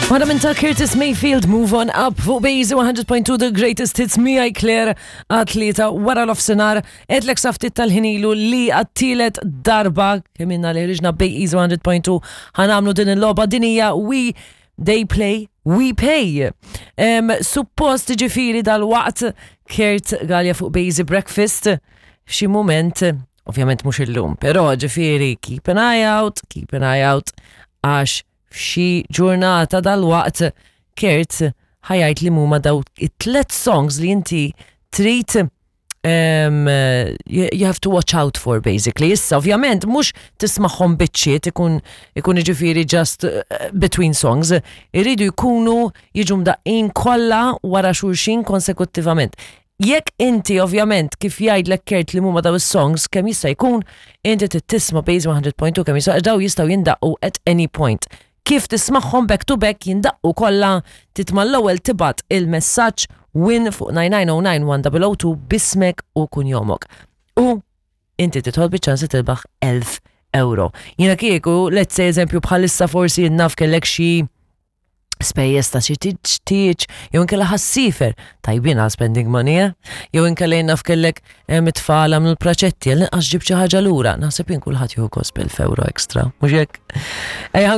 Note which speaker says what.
Speaker 1: Wara minn ta' Curtis Mayfield, Move On Up, fuq Bejzi 100.2 The Greatest Hits, miħaj Claire atleta wara l-ofsenar, edlek saftit tal-ħinilu li għattilet darba, keminna li rġna Bejzi 100.2, ħanamlu din il-loba dinija They Play, We Pay. Suppost ġifiri dal-waqt Kurt Gallia fuq Bejzi Breakfast, f'xi moment, ovvjament mux il-lum, pero ġifiri keep an eye out, għax f'xi ġurnata dal-waqt Kurt ħajajt li muma daw it-tlet songs li inti trid you have to watch out for basically. Issa ovvjament mhux tisma'hom biċċiet ikun ġifieri just between songs, iridu jkunu jiġu mdaqqin kollha wara xulxin konsekuttivament. Jekk inti ovvjament kif jgħidlek Kurt li huma daw is-songs kemm jista' jkun inti tisma' Bejzi 100.2 kemm daw jistgħu jindaqqu at any point. Kif tisma'hom back to back jindaqqu kollha titma' l-ewwel tibgħat il-messaġġ win fuq 9909-1002 bismek u kunjomok. U inti titħol biċ-ċans tilbaħ €1,000. Jiena kieku, let's say eżempju bħalissa forsi naf kellek xi spejjeż ta' xi tiġ, jew inkella ħassifer tajbin għal spending money, jew inkella naf kellek mitfala mill-praċetti, għax ġib xi ħaġa lura, naħseb jien kulħadd jieħu kos €1,000 extra, mhux hekk?